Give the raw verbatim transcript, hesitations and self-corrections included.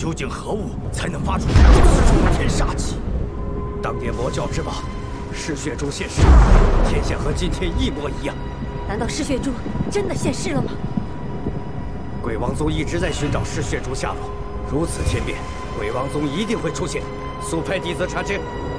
究竟何物才能发出如此冲天杀气？当年魔教之王嗜血珠现世，天下和今天一模一样。 难道嗜血珠真的现世了吗？ 鬼王宗一直在寻找嗜血珠下落，如此天变，鬼王宗一定会出现。速派弟子查知。